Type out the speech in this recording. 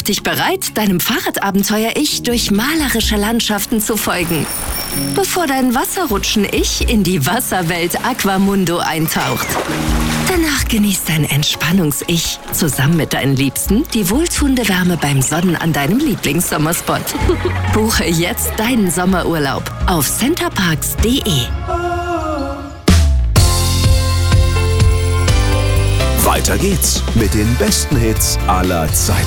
Mach dich bereit, deinem Fahrradabenteuer-Ich durch malerische Landschaften zu folgen, bevor dein Wasserrutschen-Ich in die Wasserwelt Aquamundo eintaucht. Danach genießt dein Entspannungs-Ich zusammen mit deinen Liebsten die wohltuende Wärme beim Sonnen an deinem Lieblingssommerspot. Buche jetzt deinen Sommerurlaub auf centerparks.de. Weiter geht's mit den besten Hits aller Zeiten.